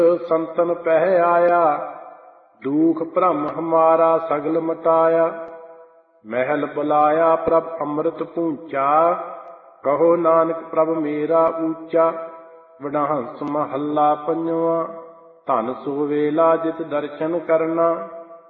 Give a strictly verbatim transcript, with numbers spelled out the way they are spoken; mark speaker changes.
Speaker 1: ਸੰਤਨ ਪਹਿ ਆਇਆ, ਦੁਖ ਭ੍ਰਮ ਹਮਾਰਾ ਸਗਲ ਮਟਾਇਆ। ਮਹਿਲ ਬੁਲਾਇਆ ਪ੍ਰਭ ਅੰਮ੍ਰਿਤ ਪੂੰਚਾ, ਕਹੋ ਨਾਨਕ ਪ੍ਰਭ ਮੇਰਾ ਊਚਾ। ਵਡਹੰਸ ਮਹੱਲਾ ਪੰਜਵਾਂ। ਧਨ ਸੋ ਵੇਲਾ ਜਿਤ ਦਰਸ਼ਨ ਕਰਨਾ,